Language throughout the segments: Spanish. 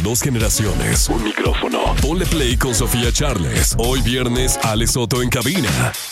2 generaciones, un micrófono. Ponle play con Sofía Charles. Hoy viernes, Ale Soto en cabina.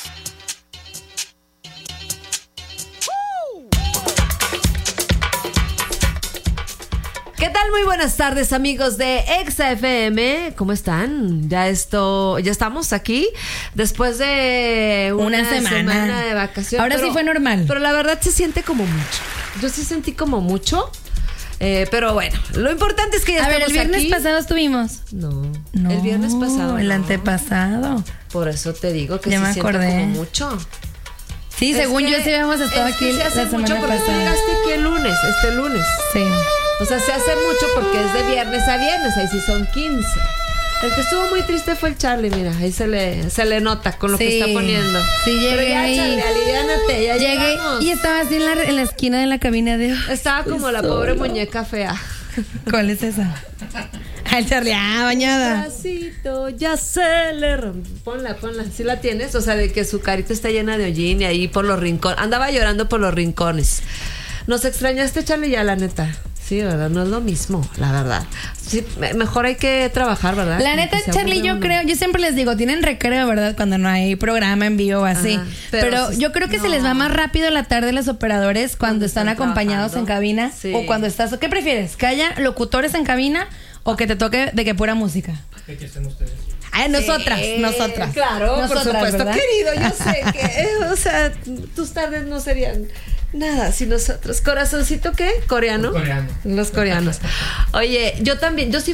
¿Qué tal? Muy buenas tardes, amigos de Exa FM. ¿Cómo están? Ya estamos aquí después de una semana de vacaciones. Ahora sí fue normal. Pero la verdad se siente como mucho. Yo sí sentí como mucho. Pero bueno, lo importante es que ya estamos aquí. A ver, el viernes pasado estuvimos. No, el viernes pasado. El antepasado. Por eso te digo que ya se siente como mucho. Sí, según yo sí habíamos estado aquí la semana pasada. Porque tú llegaste aquí este lunes. Sí. O sea, se hace mucho porque es de viernes a viernes, ahí sí son 15. El que estuvo muy triste fue el Charlie, mira, ahí se le nota con lo que está poniendo. Sí, llegué. Pero ya, Charlie, aliviánate, ya llegué llegamos. Y estaba así en la esquina de la cabina de... Estaba como la pobre muñeca fea. ¿Cuál es esa? El Charlie, bañada. Bracito, ya se le rompió. Ponla. ¿Sí la tienes? O sea, de que su carita está llena de hollín y ahí por los rincones. Andaba llorando por los rincones. ¿Nos extrañaste, Charlie? Ya, la neta. Sí, ¿verdad? No es lo mismo, la verdad. Sí, mejor hay que trabajar, ¿verdad? La neta, Charlie, yo siempre les digo, tienen recreo, ¿verdad? Cuando no hay programa en vivo o así. Ajá, pero yo creo que se les va más rápido la tarde a los operadores cuando están acompañados en cabina. Sí. O cuando estás... ¿Qué prefieres? ¿Que haya locutores en cabina o que te toque de que pura música? De que estén ustedes. Nosotras. Claro, nosotras, por supuesto, ¿verdad? querido, yo sé que, o sea, tus tardes no serían nada si nosotros. ¿Corazoncito qué? ¿Coreano? Los coreanos. Oye, yo también, si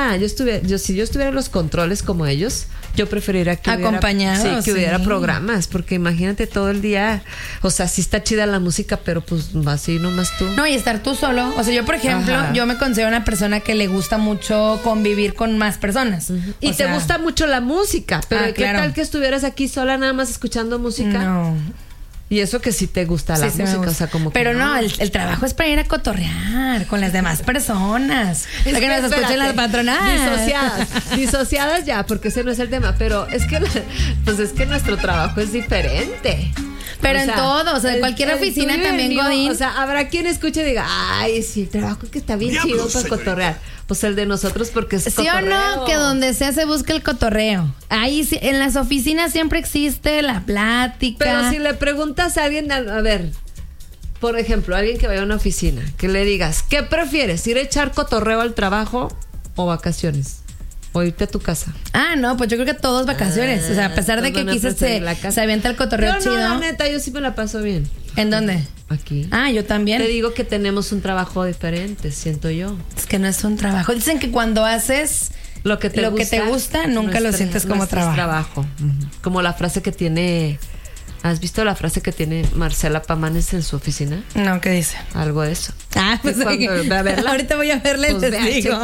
yo estuviera en los controles como ellos, yo preferiría que acompañados, que hubiera programas, porque imagínate todo el día, o sea, sí está chida la música, pero pues así nomás tú. No, y estar tú solo. O sea, yo, por ejemplo, yo me considero una persona que le gusta mucho convivir con más personas. Y te gusta mucho la música, pero ¿qué tal que estuvieras aquí sola nada más escuchando música? No. Y eso que sí te gusta la música, o sea, como que pero no, el trabajo es para ir a cotorrear con las demás personas. Es que nos escuchen las patronadas. Disociadas ya, porque ese no es el tema. Pero es que, pues es que nuestro trabajo es diferente. Pero en todo, o sea, de cualquier oficina también, Godín. O sea, habrá quien escuche y diga, ay, sí, el trabajo que está bien chido para cotorrear. Pues el de nosotros porque es cotorreo. ¿Sí o no? Que donde sea se busca el cotorreo. Ahí sí, en las oficinas siempre existe la plática. Pero si le preguntas a alguien, a ver, por ejemplo, a alguien que vaya a una oficina, que le digas, ¿qué prefieres? ¿Ir a echar cotorreo al trabajo o vacaciones? O irte a tu casa. No, pues yo creo que todos vacaciones. O sea, a pesar de que aquí se avienta el cotorreo chido. No, la neta, yo sí me la paso bien. ¿En dónde? Aquí. Yo también. Te digo que tenemos un trabajo diferente, siento yo. Es que no es un trabajo. Dicen que cuando haces lo que te gusta nunca lo sientes como trabajo. Uh-huh. Como la frase que tiene... ¿Has visto la frase que tiene Marcela Pamanes en su oficina? No, ¿qué dice? Algo de eso. Pues a verla. Ahorita voy a verla y te digo.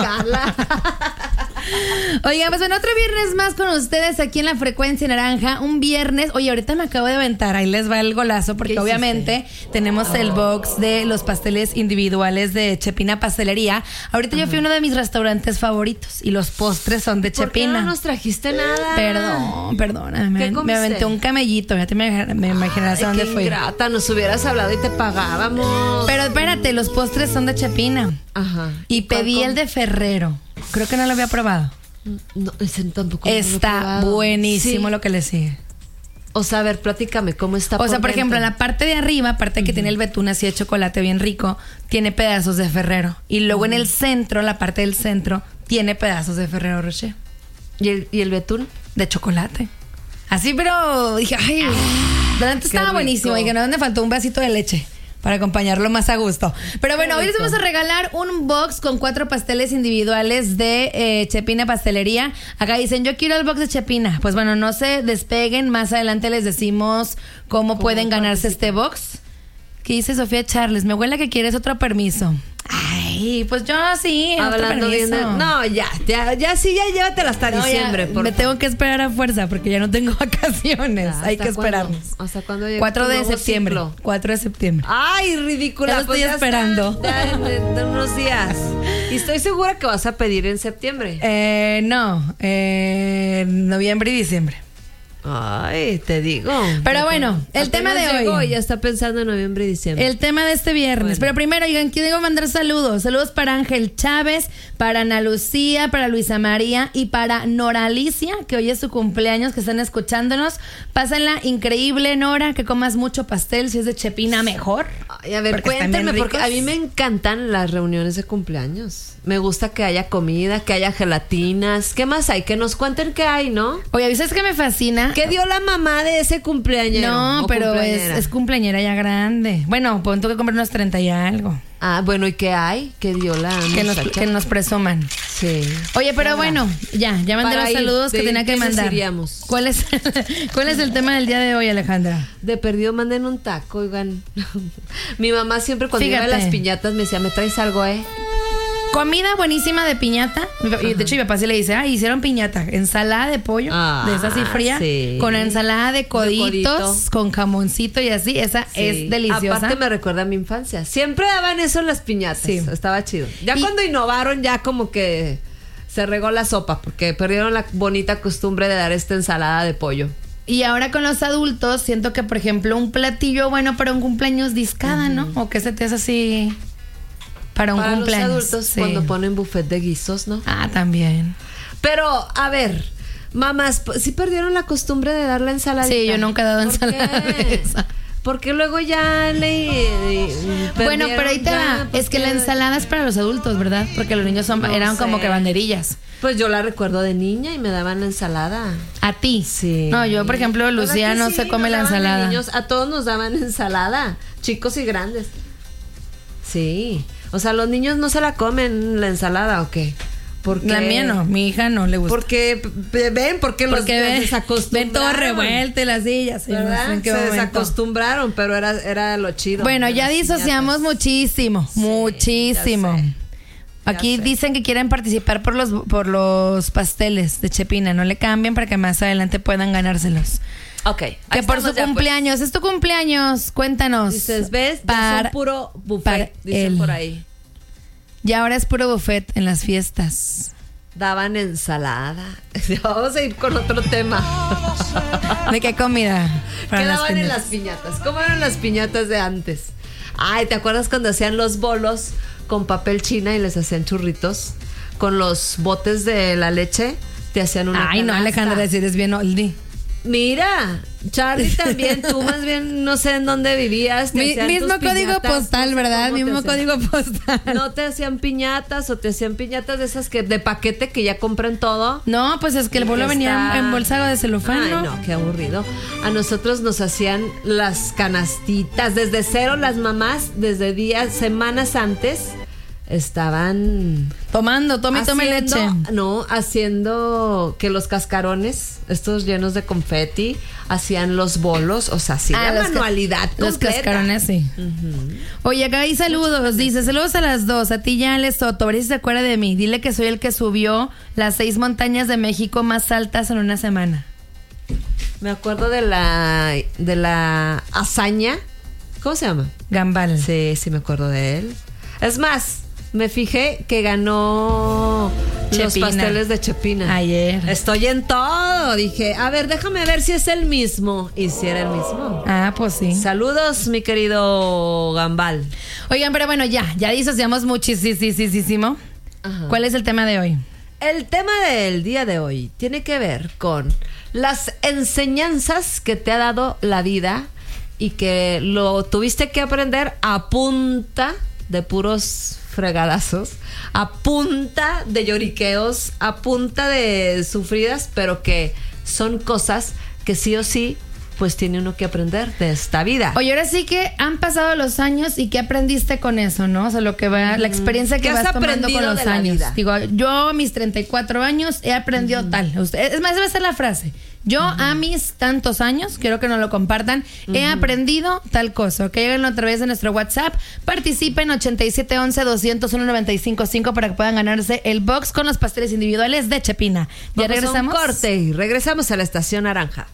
Oigan, pues bueno, otro viernes más con ustedes aquí en la Frecuencia Naranja. Un viernes, oye, ahorita me acabo de aventar, ahí les va el golazo, porque obviamente tenemos el box de los pasteles individuales de Chepina Pastelería. Ahorita yo fui a uno de mis restaurantes favoritos y los postres son de Chepina. ¿Por qué no nos trajiste nada? Perdóname. Me aventé un camellito, ya me imaginas a dónde fui. Ingrata, nos hubieras hablado y te pagábamos. Pero espérate, los postres son de Chepina. Ajá. Y pedí el de Ferrero. Creo que no lo había probado. No, ese tampoco. Está buenísimo lo que le sigue. O sea, a ver, platícame, ¿cómo está? O sea, por ejemplo, en la parte de arriba, aparte que tiene el betún así de chocolate bien rico, tiene pedazos de Ferrero. Y luego en el centro, la parte del centro, tiene pedazos de Ferrero Rocher. ¿Y el betún? De chocolate. Así, pero dije, ay, delante estaba buenísimo. Y que no me faltó un vasito de leche para acompañarlo más a gusto. Pero bueno, hoy les vamos a regalar un box con 4 pasteles individuales de Chepina Pastelería. Acá dicen, yo quiero el box de Chepina. Pues bueno, no se despeguen. Más adelante les decimos cómo pueden ganarse este box. ¿Qué dice Sofía Charles? Mi abuela que quieres otro permiso. Ay, pues yo sí. Hablando bien de... No, ya sí, ya llévatela hasta diciembre. Me tengo que esperar a fuerza porque ya no tengo vacaciones. Hay que esperarnos. ¿Hasta cuándo llega 4 de septiembre. 4 de septiembre. Ay, ridícula. Ya lo estoy esperando. Ya en unos días. Y estoy segura que vas a pedir en septiembre. No, noviembre y diciembre. Ay, te digo. Pero bueno, el tema de hoy. Llegó, ya está pensando en noviembre y diciembre. El tema de este viernes. Bueno. Pero primero, oigan, quiero mandar saludos. Saludos para Ángel Chávez, para Ana Lucía, para Luisa María y para Nora Alicia, que hoy es su cumpleaños, que están escuchándonos. Pásenla increíble, Nora, que comas mucho pastel. Si es de Chepina, mejor. Ay, a ver, cuéntame, porque a mí me encantan las reuniones de cumpleaños. Me gusta que haya comida, que haya gelatinas. ¿Qué más hay? Que nos cuenten qué hay, ¿no? Oye, ¿sabes qué me fascina? ¿Qué dio la mamá de ese cumpleañero? No, pero es cumpleañera ya grande. Bueno, pues tengo que comprar unos 30 y algo. Ah, bueno, ¿y qué hay? ¿Qué dio la muchacha? Que nos presuman. Sí. Oye, pero bueno, ya mandé los saludos que tenía que mandar. Iríamos? ¿Cuál es el tema del día de hoy, Alejandra? De perdido manden un taco, oigan. Mi mamá siempre cuando iba a las piñatas me decía, ¿me traes algo, Comida buenísima de piñata. De hecho, mi papá sí le dice, hicieron piñata. Ensalada de pollo, de esa así fría. Sí. Con ensalada de coditos, con jamoncito y así. Esa es deliciosa. Aparte me recuerda a mi infancia. Siempre daban eso en las piñatas. Sí. Estaba chido. Ya cuando innovaron, ya como que se regó la sopa. Porque perdieron la bonita costumbre de dar esta ensalada de pollo. Y ahora con los adultos, siento que, por ejemplo, un platillo bueno para un cumpleaños discada, ¿no? O que se te hace así... Para un cumpleaños. Los adultos cuando ponen buffet de guisos, ¿no? Ah, también. Pero, a ver, mamás, ¿sí perdieron la costumbre de dar la ensaladita? Sí, yo nunca he dado ensalada de esa. Porque luego ya bueno, pero ahí te va. Es que la ensalada es para los adultos, ¿verdad? Porque los niños eran como que banderillas. Pues yo la recuerdo de niña y me daban la ensalada. ¿A ti? Sí. No, yo, por ejemplo, Lucía no se come la ensalada. A todos nos daban ensalada, chicos y grandes. Sí. O sea, ¿los niños no se la comen la ensalada o qué? Porque la mía no, mi hija no le gusta. Porque los desacostumbraron. Ven todo revuelto y las sillas. ¿Verdad? No sé se desacostumbraron, pero era lo chido. Bueno, ya disociamos muchísimo, muchísimo. Aquí dicen que quieren participar por los pasteles de Chepina. No le cambien para que más adelante puedan ganárselos. Ok. Que por su cumpleaños. Es tu cumpleaños. Cuéntanos. Dices, ¿ves? Ya son puro buffet, dicen por ahí. Y ahora es puro buffet en las fiestas. Daban ensalada. Vamos a ir con otro tema. ¿De qué comida? ¿Qué daban en las piñatas? ¿Cómo eran las piñatas de antes? Ay, ¿te acuerdas cuando hacían los bolos con papel china y les hacían churritos? Con los botes de la leche te hacían una canasta. No, Alejandra, decir es bien oldie. Mira, Charlie también, tú más bien no sé en dónde vivías. Mismo código postal, ¿verdad? Mismo código postal. ¿No te hacían piñatas o te hacían piñatas de esas que de paquete que ya compran todo? No, pues es que el bolo venía embolsado de celofán, ¿no? Ay, no, qué aburrido. A nosotros nos hacían las canastitas desde cero, las mamás, desde semanas antes. Estaban tome leche. No, haciendo que los cascarones, estos llenos de confeti, hacían los bolos, o sea, sí, la manualidad completa. Los cascarones, sí. Oye, acá hay saludos, dice, saludos a las dos, a ti ya Ale Soto, a ver si se acuerda de mí, dile que soy el que subió las 6 montañas de México más altas en una semana. Me acuerdo de la hazaña, ¿cómo se llama? Gambal. Sí, me acuerdo de él. Es más, me fijé que ganó los pasteles de Chepina. Ayer. Estoy en todo. Dije, a ver, déjame ver si es el mismo. Y si era el mismo. Ah, pues sí. Saludos, mi querido Gambal. Oigan, pero bueno, ya disociamos muchísimo. Ajá. ¿Cuál es el tema de hoy? El tema del día de hoy tiene que ver con las enseñanzas que te ha dado la vida y que lo tuviste que aprender a punta de puros fregadazos, a punta de lloriqueos, a punta de sufridas, pero que son cosas que sí o sí pues tiene uno que aprender de esta vida. Oye, ahora sí que han pasado los años y ¿qué aprendiste con eso, no? O sea, lo que va, la experiencia que vas tomando con los años. Digo, yo a mis 34 años he aprendido tal. Es más, debe ser la frase. Yo a mis tantos años, quiero que nos lo compartan, he aprendido tal cosa. Que lleguen otra vez de nuestro WhatsApp, participen 8711-201-955 para que puedan ganarse el box con los pasteles individuales de Chepina. Ya regresamos. Corte y regresamos a la Estación Naranja.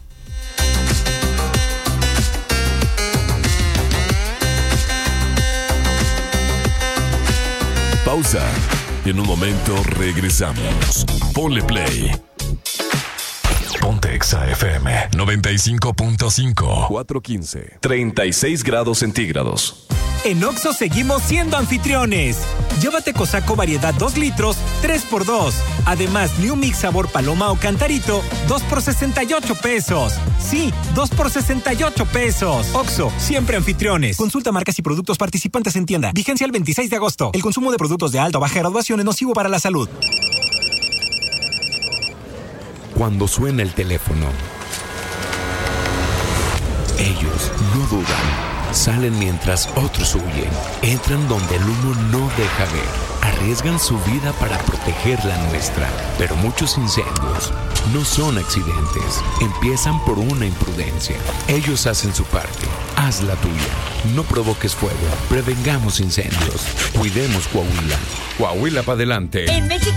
Pausa. En un momento regresamos. Ponle play. Ponte Exa FM 95.5. 415. 36 grados centígrados. En Oxxo seguimos siendo anfitriones. Llévate Cosaco variedad 2 litros, 3x2. Además, New Mix sabor paloma o cantarito, 2 por 68 pesos. Sí, 2 por 68 pesos. Oxxo, siempre anfitriones. Consulta marcas y productos participantes en tienda. Vigencia el 26 de agosto. El consumo de productos de alta o baja graduación es nocivo para la salud. Cuando suena el teléfono, ellos no dudan. Salen mientras otros huyen. Entran donde el humo no deja ver. Arriesgan su vida para proteger la nuestra. Pero muchos incendios no son accidentes. Empiezan por una imprudencia. Ellos hacen su parte. Haz la tuya. No provoques fuego. Prevengamos incendios. Cuidemos Coahuila. Coahuila para adelante. En México